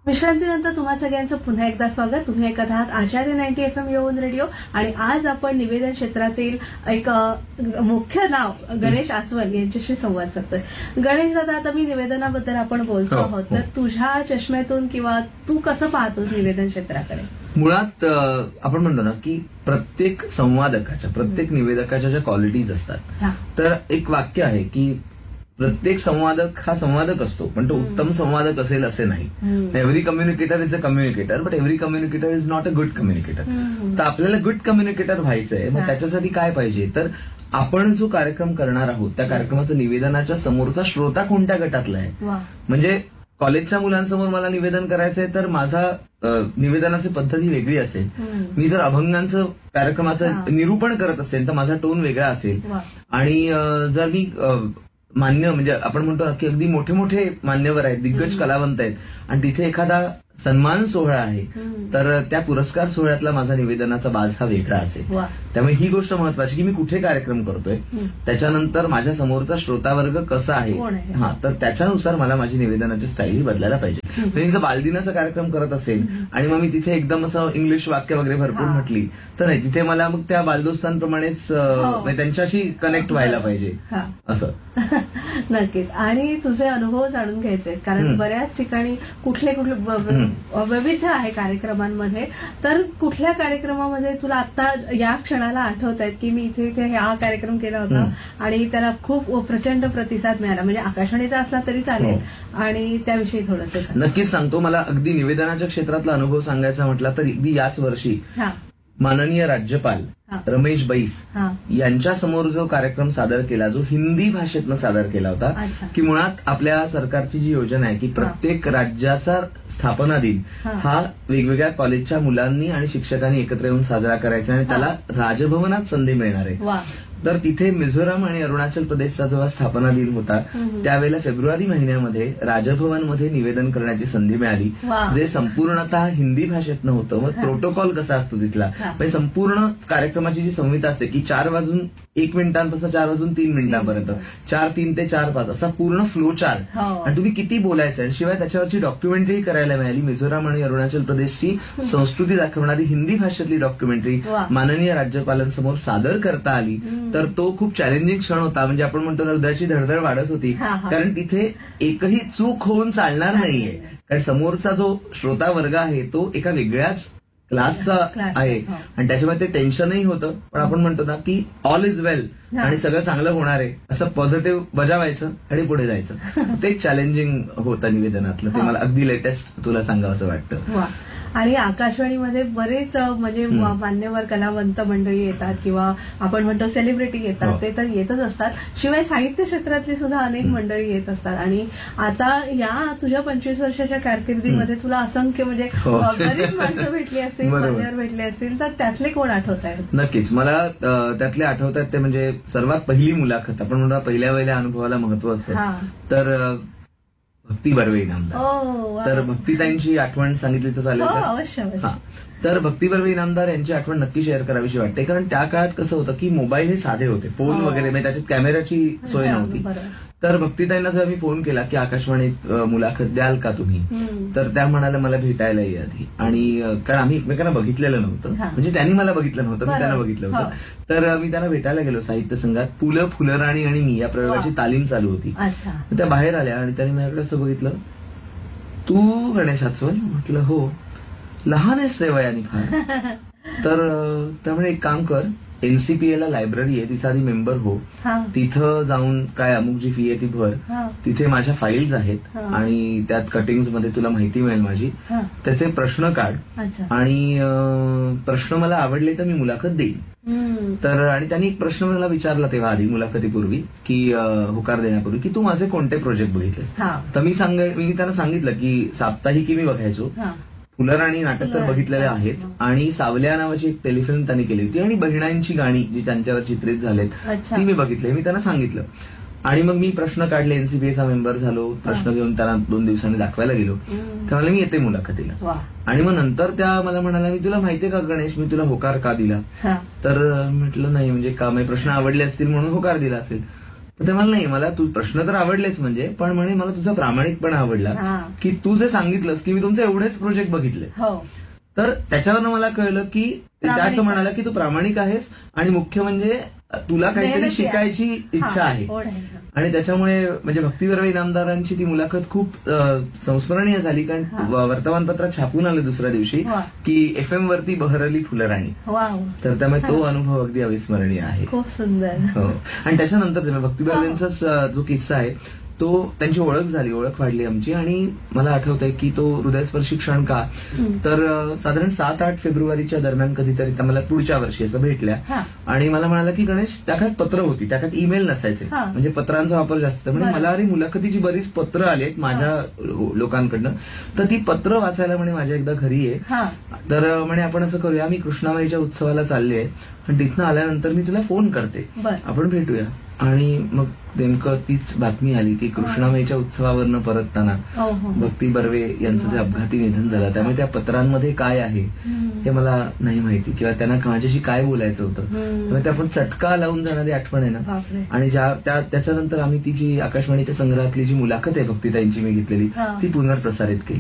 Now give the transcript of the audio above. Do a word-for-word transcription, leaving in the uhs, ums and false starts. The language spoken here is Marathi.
विश्रांतीनंतर तुम्हा सगळ्यांचं पुन्हा एकदा स्वागत. तुम्ही ऐकत आहात आचार्य नाईन्टी एफ एम यवन रेडिओ आणि आज आपण निवेदन क्षेत्रातील एक मुख्य नाव गणेश आचवल यांच्याशी संवाद साधतोय. गणेश दादा, आता मी निवेदनाबद्दल आपण बोलतो आहोत, तर तुझ्या चष्म्यातून किंवा तू कसं पाहतोस निवेदन क्षेत्राकडे? मुळात आपण म्हणतो ना की प्रत्येक संवादकाच्या प्रत्येक निवेदकाच्या ज्या क्वालिटीज असतात, तर एक वाक्य आहे की प्रत्येक संवादक हा संवादक असतो, पण तो उत्तम संवादक असेल असे नाही. Every communicator is a communicator, but every communicator is not a good communicator. तर आपल्याला गुड कम्युनिकेटर व्हायचंय, मग त्याच्यासाठी काय पाहिजे, तर आपण जो कार्यक्रम करणार आहोत त्या कार्यक्रमाचं निवेदनाच्या समोरचा श्रोता कोणत्या गटातला आहे. म्हणजे कॉलेजच्या मुलांसमोर मला निवेदन करायचंय तर माझा निवेदनाची पद्धती वेगळी असेल. मी जर अभंगांचं कार्यक्रमाचं निरूपण करत असेल तर माझा टोन वेगळा असेल. आणि जर मी मान्य म्हणजे आपण म्हणतो की अगदी मोठे मोठे मान्यवर आहेत, दिग्गज कलावंत आहेत, आणि तिथे एखादा सन्मान सोहळा आहे, तर त्या पुरस्कार सोहळ्यातला माझा निवेदनाचा बाज हा वेगळा असेल. त्यामुळे ही गोष्ट महत्वाची की मी कुठे कार्यक्रम करतोय, त्याच्यानंतर माझ्या समोरचा श्रोतावर्ग कसा आहे, हा तर त्याच्यानुसार मला माझी निवेदनाची स्टाईल ही बदलायला पाहिजे. म्हणजे जर बालदिनाचा कार्यक्रम करत असेल आणि मग मी तिथे एकदम असं इंग्लिश वाक्य वगैरे भरपूर म्हटली तर नाही, तिथे मला मग त्या बालदोस्तांप्रमाणेच त्यांच्याशी कनेक्ट व्हायला पाहिजे असं. नक्कीच. आणि तुझे अनुभव जाणून घ्यायचे, कारण बऱ्याच ठिकाणी कुठले कुठले वैविध्य आहे कार्यक्रमांमध्ये, तर कुठल्या कार्यक्रमामध्ये तुला आता या क्षणाला आठवत आहेत की मी इथे इथे हा कार्यक्रम केला होता आणि त्याला खूप प्रचंड प्रतिसाद मिळाला, म्हणजे आकाशवाणीचा असला तरी चालेल, आणि त्याविषयी थोडंसं? नक्कीच सांगतो. मला अगदी निवेदनाच्या क्षेत्रातला अनुभव सांगायचा म्हटला तर अगदी याच वर्षी माननीय राज्यपाल रमेश बैस यांच्या समोर जो कार्यक्रम सादर केला, जो हिंदी भाषेतनं सादर केला होता, की मुळात आपल्या सरकारची जी योजना आहे की प्रत्येक राज्याचा स्थापना दिन हा वेगवेगळ्या कॉलेजच्या मुलांनी आणि शिक्षकांनी एकत्र येऊन साजरा करायचा आणि त्याला राजभवनात संधी मिळणार आहे. तर तिथे मिझोराम आणि अरुणाचल प्रदेशचा जेव्हा स्थापना दिन होता त्यावेळेला फेब्रुवारी महिन्यामध्ये राजभवनमध्ये निवेदन करण्याची संधी मिळाली, जे संपूर्णतः हिंदी भाषेतनं होतं. मग प्रोटोकॉल कसा असतो तिथला, म्हणजे संपूर्ण कार्यक्रमाची जी संहिता असते की चार वाजून एक मिनिटांपासून चार वाजून तीन मिनिटांपर्यंत, चार तीन ते चार पाच असा पूर्ण फ्लो चार्ट, आणि तुम्ही किती बोलायचं, आणि शिवाय त्याच्यावरची डॉक्युमेंटरी करायला मिळाली. मिझोराम आणि अरुणाचल प्रदेशची संस्कृती दाखवणारी हिंदी भाषेतली डॉक्युमेंटरी माननीय राज्यपालांसमोर सादर करता आली. तर तो खूप चॅलेंजिंग क्षण होता. म्हणजे आपण म्हणतो ना, हृदयाची धडधड वाढत होती, कारण तिथे एकही चूक होऊन चालणार नाहीये, कारण समोरचा जो श्रोता वर्ग आहे तो एका वेगळ्याच क्लासचा आहे आणि त्याच्यामुळे ते टेन्शनही होतं. पण आपण म्हणतो ना की ऑल इज वेल आणि सगळं चांगलं होणार आहे असं पॉझिटिव्ह बजावायचं आणि पुढे जायचं. ते एक चॅलेंजिंग होतं निवेदनातलं. ते मला अगदी लेटेस्ट तुला सांगावं असं वाटतं. आणि आकाशवाणीमध्ये बरेच म्हणजे मान्यवर कलावंत मंडळी येतात किंवा आपण म्हणतो सेलिब्रिटी येतात, ते तर येतच असतात. शिवाय साहित्य क्षेत्रातली सुद्धा अनेक मंडळी येत असतात. आणि आता या तुझ्या पंचवीस वर्षाच्या कारकिर्दीमध्ये तुला असंख्य म्हणजे बरीच माणसं भेटली असतील, मान्यवर भेटले असतील, तर त्यातले कोण आठवत आहेत? नक्कीच मला त्यातले आठवत आहेत. ते म्हणजे सर्वात पहिली मुलाखत, आपण म्हणतो पहिल्या वेळेला अनुभवाला महत्व असतं, तर भक्ती बर्वे इनामदार. तर भक्तीताईंची आठवण सांगितली तर चालेल का? अवश्य. तर भक्ती बर्वे इनामदार यांची आठवण नक्की शेअर करावीशी वाटते, कारण त्या काळात कसं होतं की मोबाईल हे साधे होते, फोन वगैरे म्हणजे त्याच्यात कॅमेऱ्याची सोय नव्हती. तर भक्तीताईंना जेव्हा मी फोन केला की आकाशवाणीत मुलाखत द्याल का तुम्ही, तर त्या म्हणाल्या मला भेटायला ये आधी. आणि कारण आम्ही एकमेकांना बघितलेलं नव्हतं, म्हणजे त्यांनी मला बघितलं नव्हतं, मी त्यांना बघितलं होतं. तर मी त्यांना भेटायला गेलो साहित्य संघात. पु ल फुलराणी आणि मी या प्रयोगाची तालीम चालू होती. त्या बाहेर आल्या आणि त्यांनी माझ्याकडे असं बघितलं, तू गणेश आचवल? म्हटलं हो. लहान आहेस रे वयाने फार. तर त्यामुळे एक काम कर, एनसीपीएला लायब्ररी आहे, तिचा आधी मेंबर हो, तिथं जाऊन काय अमुक जी फी आहे ती भर, तिथे माझ्या फाईल्स आहेत आणि त्यात कटिंग्स मध्ये तुला माहिती मिळेल माझी, त्याचे प्रश्न काढ आणि प्रश्न मला आवडले तर मी मुलाखत देईन. तर आणि त्यांनी एक प्रश्न मला विचारला तेव्हा आधी मुलाखतीपूर्वी की होकार देण्यापूर्वी की तू माझे कोणते प्रोजेक्ट बघितलेस. तर मी सांग मी त्यांना सांगितलं की साप्ताहिकी मी बघायचो, फुलराणी नाटक तर बघितलेले आहेत, आणि सावल्या नावाची एक टेलिफिल्म त्यांनी केली होती, आणि बहिणांची गाणी जी त्यांच्यावर चित्रित झालेत ती मी बघितली. मी त्यांना सांगितलं आणि मग मी प्रश्न काढले, एनसीपीएचा मेंबर झालो, प्रश्न घेऊन त्यांना दोन दिवसांनी दाखवायला गेलो. त्यामुळे मी येते मुलाखतीला. आणि मग नंतर त्या मला म्हणाल्या, मी तुला माहितीये का गणेश मी तुला होकार का दिला? तर म्हटलं नाही म्हणजे का, प्रश्न आवडले असतील म्हणून होकार दिला असेल. ते मला नाही, मला तू प्रश्न तर आवडलेच म्हणजे, पण म्हणे मला तुझा प्रामाणिकपणा आवडला हा. की तू जे सांगितलंस की मी तुमचे एवढेच प्रोजेक्ट बघितले, हो तर त्याच्यावरनं मला कळलं की त्या असं प्रामाणिक. म्हणाला की तू प्रामाणिक आहेस आणि मुख्य म्हणजे तुला काहीतरी मेहनती आहे. शिकायची इच्छा हा, आहे. ओढ आहे. आणि त्याच्यामुळे म्हणजे भक्ती बर्वे इनामदारांची ती मुलाखत खूप अ, संस्मरणीय झाली, कारण हा. व- वर्तमानपत्रात छापून आलं दुसऱ्या दिवशी वा. की एफ एम वरती बहरली फुलराणी. वाव, तर त्यामुळे तो अनुभव अगदी अविस्मरणीय आहे. खूप सुंदर. हो. आणि त्याच्यानंतरच भक्ती बर्वेंचाच अ, जो किस्सा आहे तो, त्यांची ओळख झाली, ओळख वाढली आमची, आणि मला आठवतंय की तो हृदयस्पर्शी क्षण का, हम्म. तर अ, साधारण सात आठ फेब्रुवारीच्या दरम्यान कधीतरी त्या मला पुढच्या वर्षी असं भेटल्या हा. आणि मला म्हणाला की गणेश, त्या काळात पत्र होती, त्या काळात ईमेल नसायचे, हा. म्हणजे पत्रांचा वापर जास्त, म्हणजे बरं. मला अरे मुलाखतीची बरीच पत्र आलीत माझ्या लो- लोकांकडनं, तर ती पत्र वाचायला म्हणे माझ्या एकदा घरी आहे. हा. तर अ, म्हणे आपण असं करूया, मी कृष्णामाईच्या उत्सवाला चालले आहे आणि तिथनं आल्यानंतर मी तुला फोन करते, बर. आपण भेटूया. आणि मग नेमकं तीच बातमी आली की कृष्णामाईच्या उत्सवावरनं परतताना हो हो. भक्ती बर्वे यांचं जे अपघाती निधन झालं, त्यामुळे त्या पत्रांमध्ये काय आहे हम्म. हे मला नाही माहिती, किंवा त्यांना माझ्याशी काय बोलायचं होतं. हम्म. त्यामुळे ते आपण चटका लावून जाणारी आठवण आहे ना. बापरे. आणि ज्या त्या त्याच्यानंतर आम्ही ती जी आकाशवाणीच्या संग्रहातली जी मुलाखत आहे भक्तीताईंची मी घेतलेली, हा. ती पुनर्प्रसारित केली.